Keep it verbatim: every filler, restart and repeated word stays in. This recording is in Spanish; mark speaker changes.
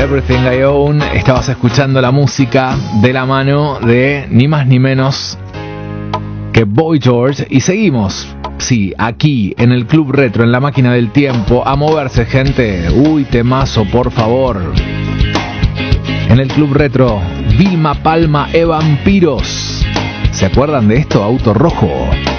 Speaker 1: Everything I Own. Estabas escuchando la música de la mano de ni más ni menos que Boy George. Y seguimos, sí, aquí en el Club Retro, en la máquina del tiempo. A moverse, gente. Uy, temazo, por favor. En el Club Retro, Vilma Palma e Vampiros. ¿Se acuerdan de esto? Auto Rojo.